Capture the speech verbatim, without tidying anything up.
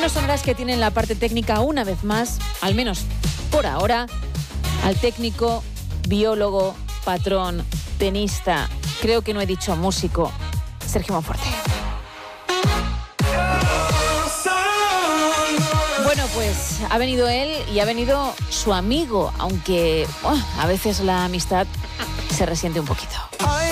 Manos sonoras que tienen la parte técnica una vez más, al menos por ahora, al técnico, biólogo, patrón, tenista, creo que no he dicho músico, Sergio Monforte. Bueno, pues ha venido él y ha venido su amigo, aunque oh, a veces la amistad se resiente un poquito.